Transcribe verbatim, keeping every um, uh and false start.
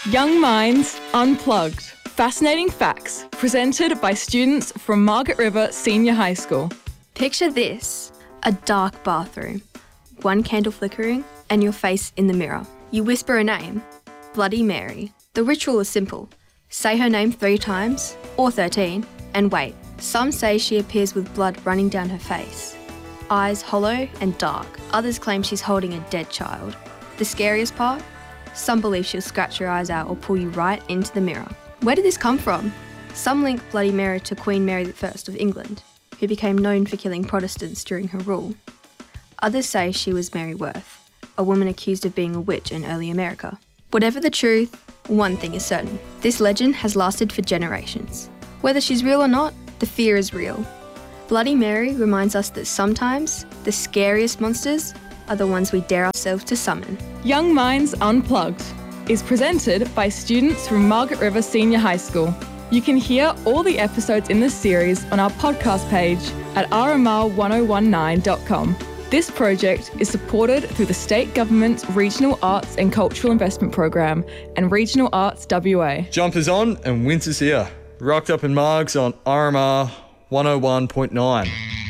Young Minds Unplugged. Fascinating facts presented by students from Margaret River Senior High School. Picture this, a dark bathroom, one candle flickering and your face in the mirror. You whisper a name, Bloody Mary. The ritual is simple. Say her name three times, or thirteen, and wait. Some say she appears with blood running down her face. Eyes hollow and dark. Others claim she's holding a dead child. The scariest part? Some believe she'll scratch your eyes out or pull you right into the mirror. Where did this come from? Some link Bloody Mary to Queen Mary the First of England, who became known for killing Protestants during her rule. Others say she was Mary Worth, a woman accused of being a witch in early America. Whatever the truth, one thing is certain. This legend has lasted for generations. Whether she's real or not, the fear is real. Bloody Mary reminds us that sometimes the scariest monsters are the ones we dare ourselves to summon. Young Minds Unplugged is presented by students from Margaret River Senior High School. You can hear all the episodes in this series on our podcast page at r m r one oh one nine dot com. This project is supported through the State Government's Regional Arts and Cultural Investment Program and Regional Arts W A. Jumpers on and winter's here. Rocked up in Margs on R M R one oh one point nine.